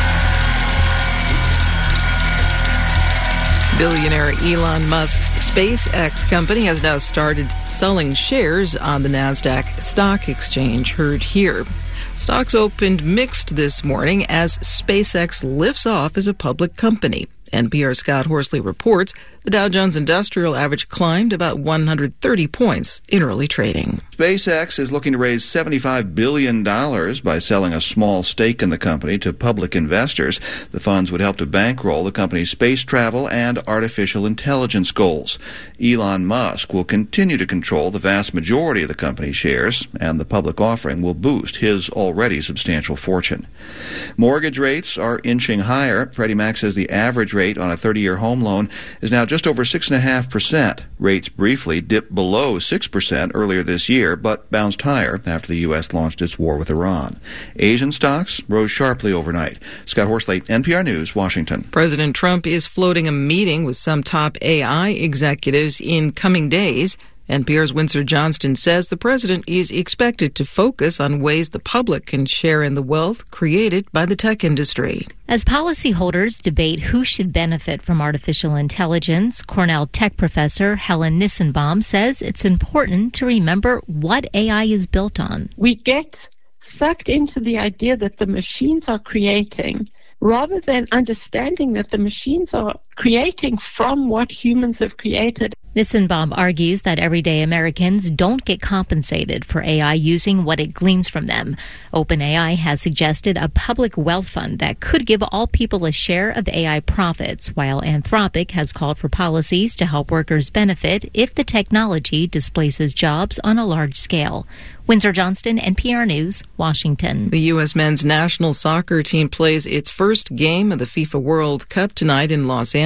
Billionaire Elon Musk's SpaceX company has now started selling shares on the NASDAQ stock exchange, heard here. Stocks opened mixed this morning as SpaceX lifts off as a public company. N P R's Scott Horsley reports the Dow Jones Industrial Average climbed about one hundred thirty points in early trading. SpaceX is looking to raise seventy-five billion dollars by selling a small stake in the company to public investors. The funds would help to bankroll the company's space travel and artificial intelligence goals. Elon Musk will continue to control the vast majority of the company's shares, and the public offering will boost his already substantial fortune. Mortgage rates are inching higher. Freddie Mac says the average rate on a thirty-year home loan is now just over six point five percent. Rates briefly dipped below six percent earlier this year, but bounced higher after the U S launched its war with Iran. Asian stocks rose sharply overnight. Scott Horsley, N P R News, Washington. President Trump is floating a meeting with some top A I executives in coming days. N P R's Windsor Johnston says the president is expected to focus on ways the public can share in the wealth created by the tech industry. As policyholders debate who should benefit from artificial intelligence, Cornell tech professor Helen Nissenbaum says it's important to remember what A I is built on. We get sucked into the idea that the machines are creating rather than understanding that the machines are creating from what humans have created. Nissenbaum argues that everyday Americans don't get compensated for A I using what it gleans from them. OpenAI has suggested a public wealth fund that could give all people a share of A I profits, while Anthropic has called for policies to help workers benefit if the technology displaces jobs on a large scale. Windsor Johnston, N P R News, Washington. The U S men's national soccer team plays its first game of the FIFA World Cup tonight in Los Angeles.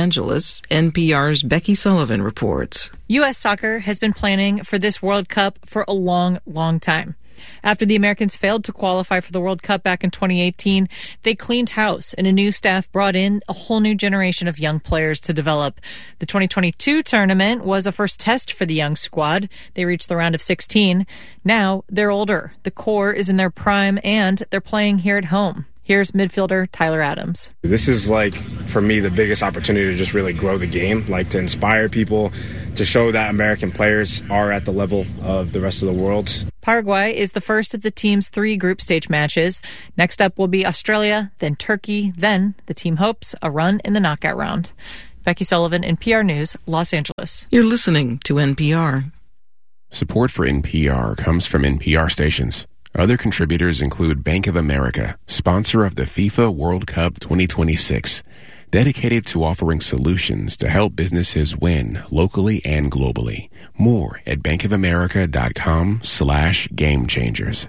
Angeles, N P R's Becky Sullivan reports. U S soccer has been planning for this World Cup for a long, long time. After the Americans failed to qualify for the World Cup back in twenty eighteen, they cleaned house and a new staff brought in a whole new generation of young players to develop. The twenty twenty-two tournament was a first test for the young squad. They reached the round of sixteen. Now they're older. The core is in their prime and they're playing here at home. Here's midfielder Tyler Adams. This is, like, for me, the biggest opportunity to just really grow the game, like to inspire people, to show that American players are at the level of the rest of the world. Paraguay is the first of the team's three group stage matches. Next up will be Australia, then Turkey, then the team hopes a run in the knockout round. Becky Sullivan, N P R News, Los Angeles. You're listening to N P R. Support for N P R comes from N P R stations. Other contributors include Bank of America, sponsor of the FIFA World Cup twenty twenty-six, dedicated to offering solutions to help businesses win locally and globally. More at bankofamerica.com slash game changers.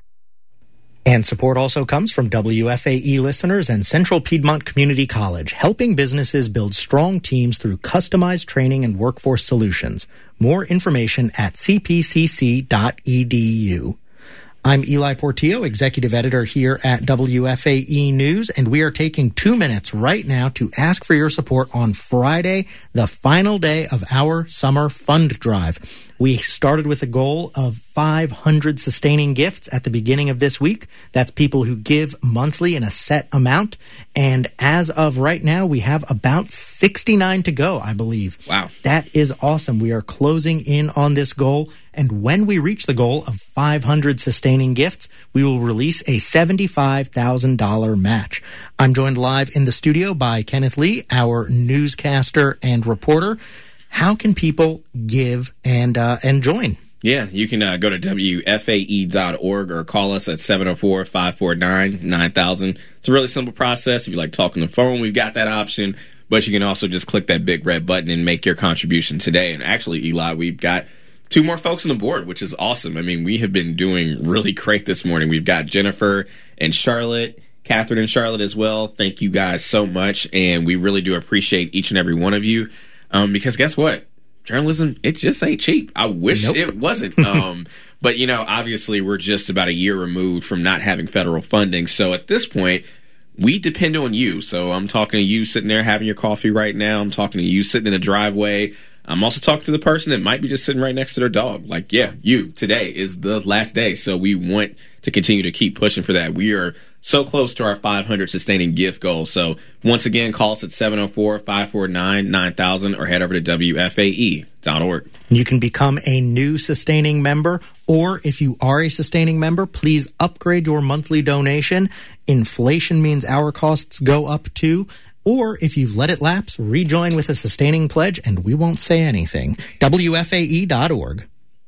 And support also comes from W F A E listeners and Central Piedmont Community College, helping businesses build strong teams through customized training and workforce solutions. More information at c p c c dot e d u. I'm Eli Portillo, executive editor here at W F A E News, and we are taking two minutes right now to ask for your support on Friday, the final day of our summer fund drive. We started with a goal of five hundred sustaining gifts at the beginning of this week. That's people who give monthly in a set amount. And as of right now, we have about sixty-nine to go, I believe. Wow. That is awesome. We are closing in on this goal. And when we reach the goal of five hundred sustaining gifts, we will release a seventy-five thousand dollars match. I'm joined live in the studio by Kenneth Lee, our newscaster and reporter. How can people give and uh, and join? Yeah, you can uh, go to W F A E dot org or call us at seven oh four, five four nine, nine thousand. It's a really simple process. If you like talking on the phone, we've got that option. But you can also just click that big red button and make your contribution today. And actually, Eli, we've got two more folks on the board, which is awesome. I mean, we have been doing really great this morning. We've got Jennifer and Charlotte, Catherine and Charlotte as well. Thank you guys so much. And we really do appreciate each and every one of you. Um, because guess what? Journalism, it just ain't cheap. I wish nope. it wasn't. Um, but, you know, obviously we're just about a year removed from not having federal funding. So at this point, we depend on you. So I'm talking to you sitting there having your coffee right now. I'm talking to you sitting in the driveway. I'm also talking to the person that might be just sitting right next to their dog. Like, yeah, you, today is the last day. So we want to continue to keep pushing for that. We are so close to our five hundred sustaining gift goal. So once again, call us at seven oh four, five four nine, nine thousand or head over to W F A E dot org. You can become a new sustaining member, or if you are a sustaining member, please upgrade your monthly donation. Inflation means our costs go up too. Or if you've let it lapse, rejoin with a sustaining pledge and we won't say anything. W F A E dot org.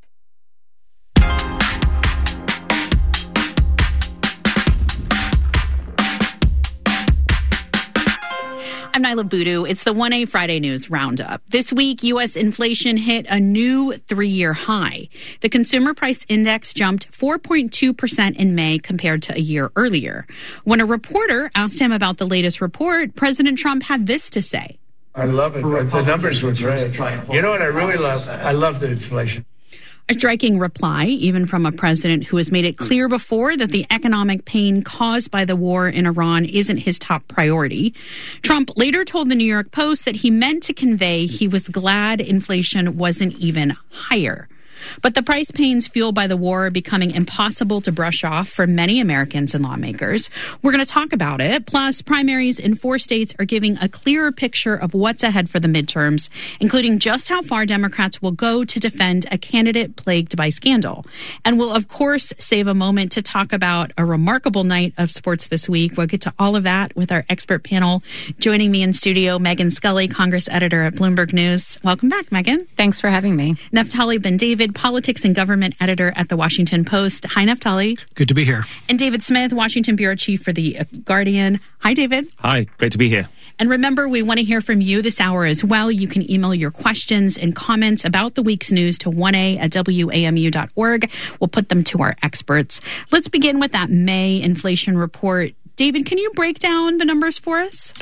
I'm Nyla Boodoo. It's the one A Friday News Roundup. This week, U S inflation hit a new three-year high. The Consumer Price Index jumped four point two percent in May compared to a year earlier. When a reporter asked him about the latest report, President Trump had this to say. I love it. The numbers were great. You know what I really love? I love the inflation. A striking reply, even from a president who has made it clear before that the economic pain caused by the war in Iran isn't his top priority. Trump later told the New York Post that he meant to convey he was glad inflation wasn't even higher. But the price pains fueled by the war are becoming impossible to brush off for many Americans and lawmakers. We're going to talk about it. Plus, primaries in four states are giving a clearer picture of what's ahead for the midterms, including just how far Democrats will go to defend a candidate plagued by scandal. And we'll, of course, save a moment to talk about a remarkable night of sports this week. We'll get to all of that with our expert panel. Joining me in studio, Megan Scully, Congress editor at Bloomberg News. Welcome back, Megan. Thanks for having me. Naftali Ben-David, politics and government editor at The Washington Post. Hi, Naftali. Good to be here. And David Smith, Washington bureau chief for The Guardian. Hi, David. Hi, great to be here. And remember, we want to hear from you this hour as well. You can email your questions and comments about the week's news to one A at W A M U dot org. We'll put them to our experts. Let's begin with that May inflation report. David, can you break down the numbers for us?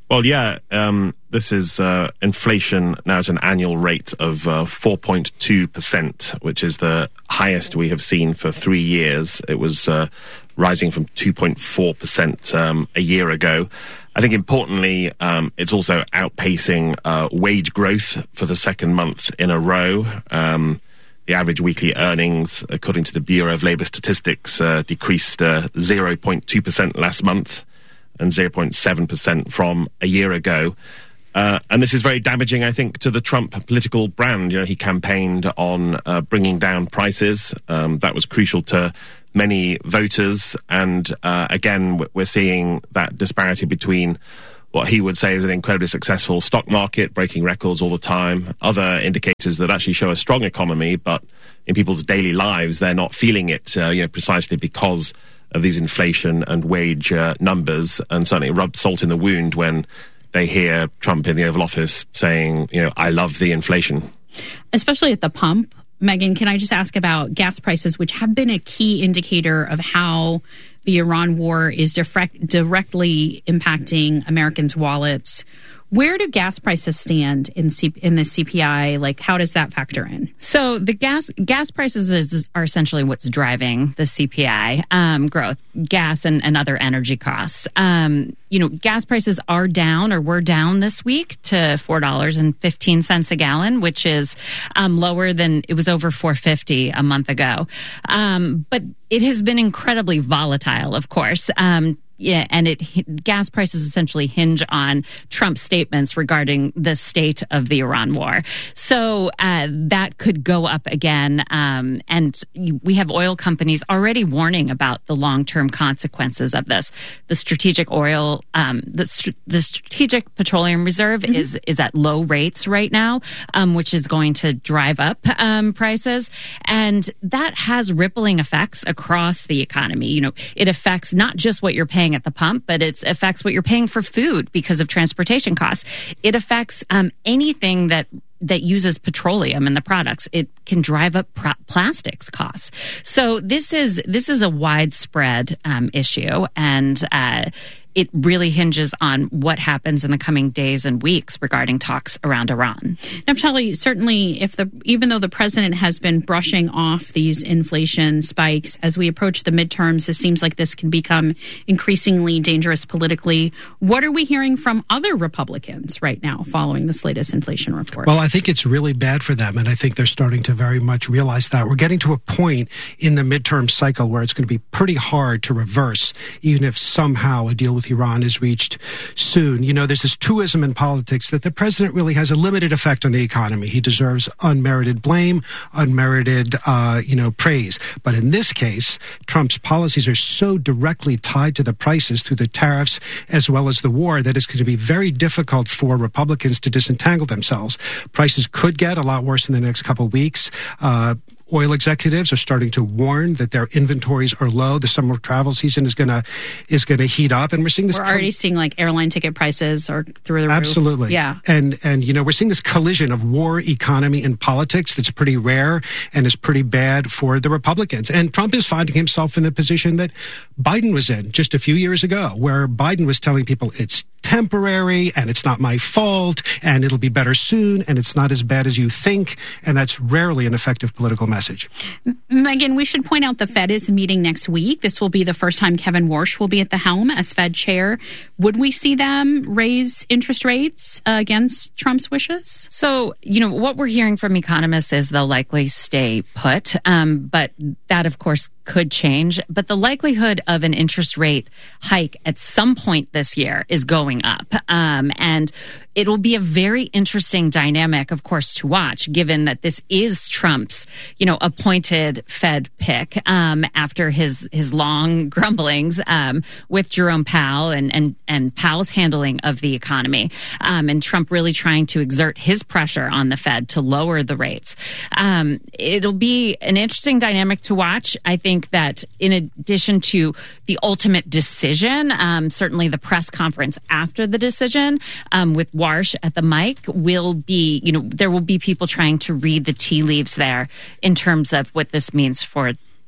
Well, yeah, um, this is uh, inflation now at an annual rate of uh, four point two percent, which is the highest we have seen for three years. It was uh, rising from two point four percent um, a year ago. I think importantly, um, it's also outpacing uh, wage growth for the second month in a row. Um, the average weekly earnings, according to the Bureau of Labor Statistics, uh, decreased uh, zero point two percent last month, and zero point seven percent from a year ago. Uh, and this is very damaging, I think, to the Trump political brand. You know, he campaigned on uh, bringing down prices. Um, that was crucial to many voters. And uh, again, we're seeing that disparity between what he would say is an incredibly successful stock market, breaking records all the time, other indicators that actually show a strong economy, but in people's daily lives, they're not feeling it, uh, you know, precisely because of these inflation and wage uh, numbers, and certainly rubbed salt in the wound when they hear Trump in the Oval Office saying, you know, I love the inflation. Especially at the pump. Megan, can I just ask about gas prices, which have been a key indicator of how the Iran war is direct, directly impacting Americans' wallets? Where do gas prices stand in C- in the C P I? Like, how does that factor in? So the gas gas prices is, are essentially what's driving the C P I um, growth, gas and, and other energy costs. Um, you know, gas prices are down or were down this week to four dollars and fifteen cents a gallon, which is um, lower than it was over four fifty a month ago. Um, but it has been incredibly volatile, of course. Um, Yeah, and it gas prices essentially hinge on Trump's statements regarding the state of the Iran war. So uh, that could go up again. Um, and we have oil companies already warning about the long-term consequences of this. The strategic oil, um, the, st- the strategic petroleum reserve mm-hmm. is is at low rates right now, um, which is going to drive up um, prices, and that has rippling effects across the economy. You know, it affects not just what you're paying at the pump, but it affects what you're paying for food because of transportation costs. It affects um, anything that that uses petroleum in the products. It can drive up pr- plastics costs. So this is this is a widespread um, issue, and uh, it really hinges on what happens in the coming days and weeks regarding talks around Iran. Naftali, certainly, if the even though the president has been brushing off these inflation spikes, as we approach the midterms, it seems like this can become increasingly dangerous politically. What are we hearing from other Republicans right now following this latest inflation report? Well, I think it's really bad for them, and I think they're starting to very much realize that. We're getting to a point in the midterm cycle where it's going to be pretty hard to reverse, even if somehow a deal with Iran is reached soon. You know, there's this truism in politics that the president really has a limited effect on the economy. He deserves unmerited blame, unmerited, uh, you know, praise. But in this case, Trump's policies are so directly tied to the prices through the tariffs as well as the war that it's going to be very difficult for Republicans to disentangle themselves. Prices could get a lot worse in the next couple of weeks. Uh, Oil executives are starting to warn that their inventories are low. The summer travel season is going to is going to heat up, and we're seeing this. We're already col- seeing like airline ticket prices are through the roof. Absolutely, yeah. And and you know we're seeing this collision of war, economy, and politics that's pretty rare and is pretty bad for the Republicans. And Trump is finding himself in the position that Biden was in just a few years ago, where Biden was telling people it's temporary and it's not my fault and it'll be better soon and it's not as bad as you think, and that's rarely an effective political message. Megan, we should point out the Fed is meeting next week. This will be the first time Kevin Warsh will be at the helm as Fed chair. Would we see them raise interest rates uh, against Trump's wishes? So, you know, what we're hearing from economists is they'll likely stay put, um, but that, of course, could change. But the likelihood of an interest rate hike at some point this year is going up. Um, and it will be a very interesting dynamic, of course, to watch, given that this is Trump's, you know, appointed Fed pick um, after his his long grumblings um, with Jerome Powell and, and, and Powell's handling of the economy, um, and Trump really trying to exert his pressure on the Fed to lower the rates. Um, it'll be an interesting dynamic to watch. I think that in addition to the ultimate decision, um, certainly the press conference after the decision um, with Warsh at the mic will be, you know, there will be people trying to read the tea leaves there in terms of what this means for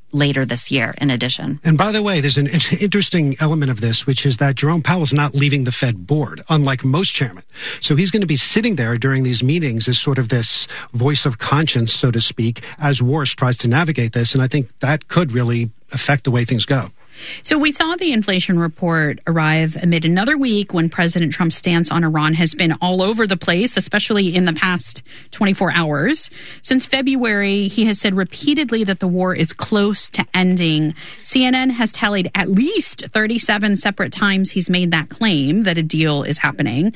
later this year, in addition. And by the way, there's an interesting element of this, which is that Jerome Powell's not leaving the Fed board, unlike most chairmen. So he's going to be sitting there during these meetings as sort of this voice of conscience, so to speak, as Warsh tries to navigate this. And I think that could really affect the way things go. So we saw the inflation report arrive amid another week when President Trump's stance on Iran has been all over the place, especially in the past twenty-four hours. Since February, he has said repeatedly that the war is close to ending. C N N has tallied at least thirty-seven separate times he's made that claim that a deal is happening.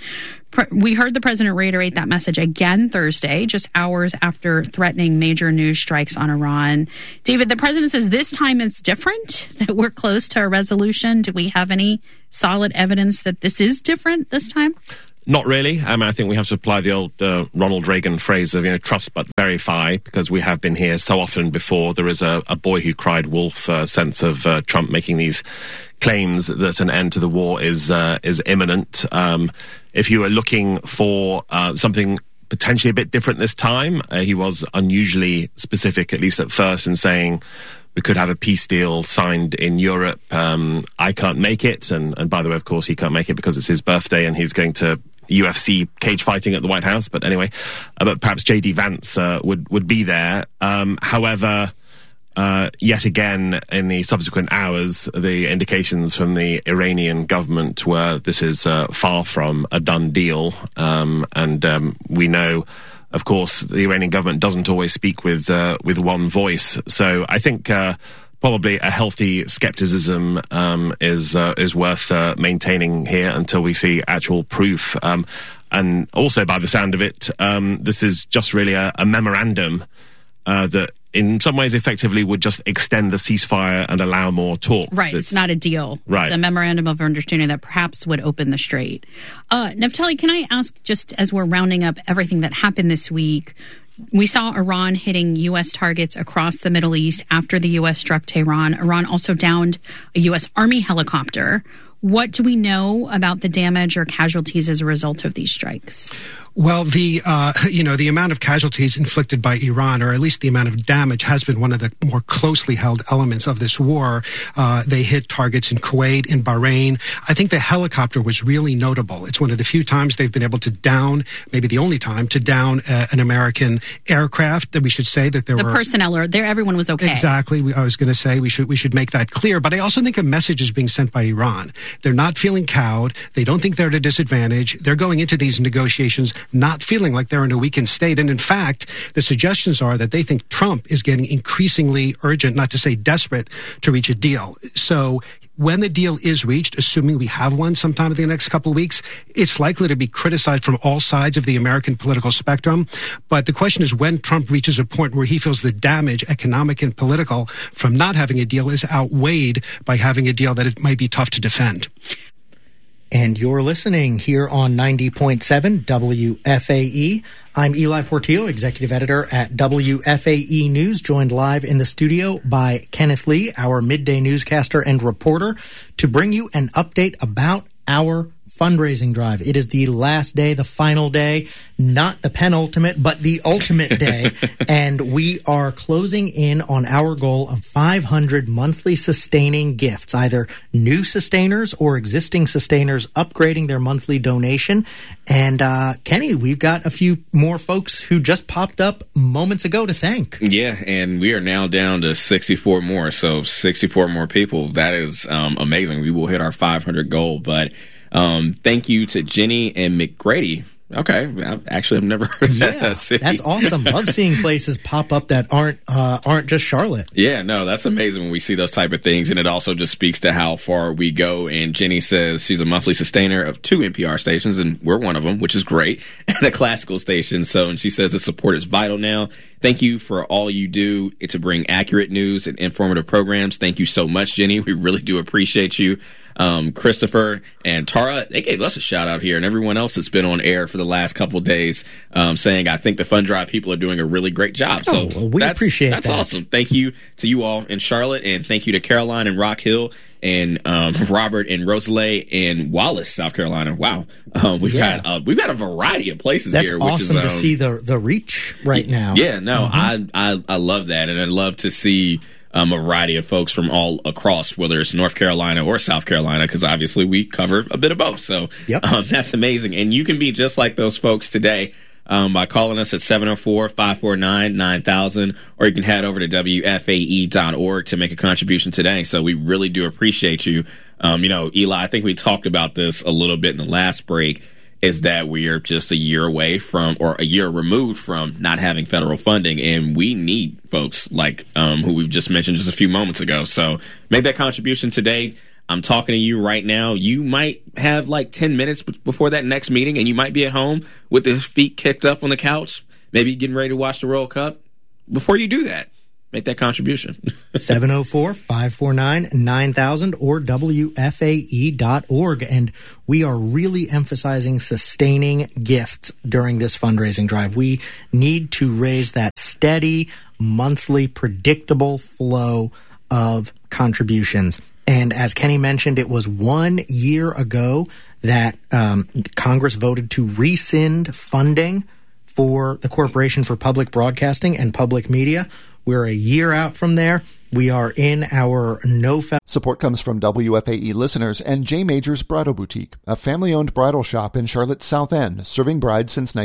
We heard the president reiterate that message again Thursday, just hours after threatening major news strikes on Iran. David, the president says this time it's different, that we're close to a resolution. Do we have any solid evidence that this is different this time? Not really. I mean, I think we have to apply the old uh, Ronald Reagan phrase of, you know, trust but verify, because we have been here so often before. There is a, a boy who cried wolf uh, sense of uh, Trump making these claims that an end to the war is uh, is imminent. Um, if you are looking for uh, something potentially a bit different this time, uh, he was unusually specific, at least at first, in saying we could have a peace deal signed in Europe. Um, I can't make it. And, and by the way, of course, he can't make it because it's his birthday and he's going to U F C cage fighting at the White House. But anyway, uh, but perhaps J D Vance uh, would, would be there. Um, however, uh, yet again, in the subsequent hours, the indications from the Iranian government were this is uh, far from a done deal. Um, and um, we know, of course, the Iranian government doesn't always speak with uh, with one voice. So I think uh, probably a healthy skepticism um, is uh, is worth uh, maintaining here until we see actual proof. Um, and also, by the sound of it, um, this is just really a, a memorandum uh, that in some ways effectively would just extend the ceasefire and allow more talks. Right, it's, it's not a deal. Right. It's a memorandum of understanding that perhaps would open the strait. Uh, Naftali, can I ask, just as we're rounding up everything that happened this week, we saw Iran hitting U S targets across the Middle East after the U S struck Tehran. Iran also downed a U S Army helicopter. What do we know about the damage or casualties as a result of these strikes? Well, the uh, you know the amount of casualties inflicted by Iran, or at least the amount of damage, has been one of the more closely held elements of this war. Uh, they hit targets in Kuwait, in Bahrain. I think the helicopter was really notable. It's one of the few times they've been able to down, maybe the only time, to down uh, an American aircraft. That we should say that there the were the personnel are there. Everyone was okay. Exactly. We, I was going to say we should we should make that clear. But I also think a message is being sent by Iran. They're not feeling cowed. They don't think they're at a disadvantage. They're going into these negotiations not feeling like they're in a weakened state. And in fact, the suggestions are that they think Trump is getting increasingly urgent, not to say desperate, to reach a deal. So when the deal is reached, assuming we have one sometime in the next couple of weeks, it's likely to be criticized from all sides of the American political spectrum. But the question is when Trump reaches a point where he feels the damage, economic and political, from not having a deal is outweighed by having a deal that it might be tough to defend. And you're listening here on ninety point seven W F A E. I'm Eli Portillo, executive editor at W F A E News, joined live in the studio by Kenneth Lee, our midday newscaster and reporter, to bring you an update about our fundraising drive. It is the last day, the final day, not the penultimate, but the ultimate day. And we are closing in on our goal of five hundred monthly sustaining gifts, either new sustainers or existing sustainers upgrading their monthly donation. And uh, Kenny, we've got a few more folks who just popped up moments ago to thank. Yeah, and we are now down to sixty-four more. So sixty-four more people. That is um, amazing. We will hit our five hundred goal, but Um, thank you to Jenny and McGrady. Okay, I've, actually, I've never heard yeah, that. City. That's awesome. Love seeing places pop up that aren't uh, aren't just Charlotte. Yeah, no, that's amazing when we see those type of things, and it also just speaks to how far we go. And Jenny says she's a monthly sustainer of two N P R stations, and we're one of them, which is great, and a classical station. So, and she says the support is vital now. Thank you for all you do to bring accurate news and informative programs. Thank you so much, Jenny. We really do appreciate you. Um, Christopher and Tara, they gave us a shout out here, and everyone else that's been on air for the last couple of days, um, saying, I think the Fund Drive people are doing a really great job. Oh, so well, we that's, appreciate that's that. awesome. Thank you to you all in Charlotte, and thank you to Caroline and Rock Hill and um, Robert and Rosalie in Wallace, South Carolina. Wow, um, we've Yeah. got uh, we've got a variety of places That's here. Which awesome is, um, to see the the reach right now. Yeah, no, Mhm. I, I I love that, and I love to see um, a variety of folks from all across, whether it's North Carolina or South Carolina, because obviously we cover a bit of both. So yep. um, that's amazing. And you can be just like those folks today um, by calling us at seven oh four, five four nine, nine thousand, or you can head over to W F A E dot org to make a contribution today. So we really do appreciate you. Um, you know, Eli, I think we talked about this a little bit in the last break, is that we are just a year away from, or a year removed from, not having federal funding, and we need folks like um, who we've just mentioned just a few moments ago. So make that contribution today. I'm talking to you right now. You might have like ten minutes before that next meeting, and you might be at home with the feet kicked up on the couch, maybe getting ready to watch the World Cup. Before you do that, make that contribution. seven oh four, five four nine, nine thousand or W F A E dot org. And we are really emphasizing sustaining gifts during this fundraising drive. We need to raise that steady, monthly, predictable flow of contributions. And as Kenny mentioned, it was one year ago that um, Congress voted to rescind funding for the Corporation for Public Broadcasting and Public Media. We're a year out from there. We are in our no fe- Support comes from W F A E listeners and J. Major's Bridal Boutique, a family-owned bridal shop in Charlotte's South End, serving brides since